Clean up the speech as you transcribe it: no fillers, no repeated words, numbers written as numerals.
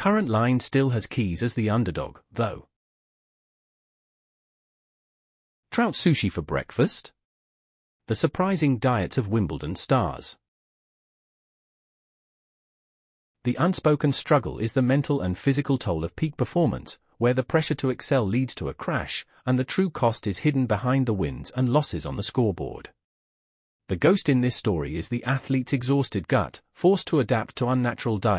current line still has Keys as the underdog, though. Trout sushi for breakfast? The surprising diets of Wimbledon stars. The unspoken struggle is the mental and physical toll of peak performance, where the pressure to excel leads to a crash, and the true cost is hidden behind the wins and losses on the scoreboard. The ghost in this story is the athlete's exhausted gut, forced to adapt to unnatural diets.